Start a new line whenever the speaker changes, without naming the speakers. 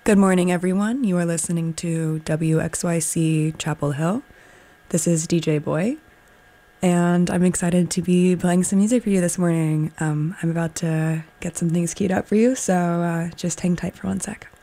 Good morning, everyone. You are listening to WXYC Chapel Hill. This is DJ Boy, and I'm excited to be playing some music for you this morning. I'm about to get some things queued up for you, so just hang tight for one sec.